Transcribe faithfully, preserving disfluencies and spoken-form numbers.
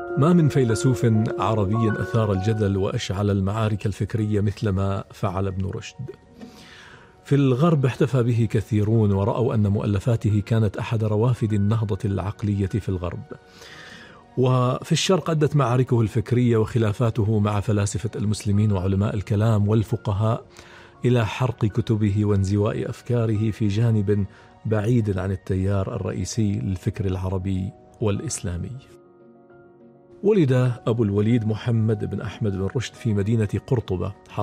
ما من فيلسوف عربي أثار الجدل وأشعل المعارك الفكرية مثل ما فعل ابن رشد. في الغرب احتفى به كثيرون ورأوا أن مؤلفاته كانت أحد روافد النهضة العقلية في الغرب، وفي الشرق أدت معاركه الفكرية وخلافاته مع فلاسفة المسلمين وعلماء الكلام والفقهاء إلى حرق كتبه وانزواء أفكاره في جانب بعيد عن التيار الرئيسي للفكر العربي والإسلامي. ولد أبو الوليد محمد بن أحمد بن رشد في مدينة قرطبة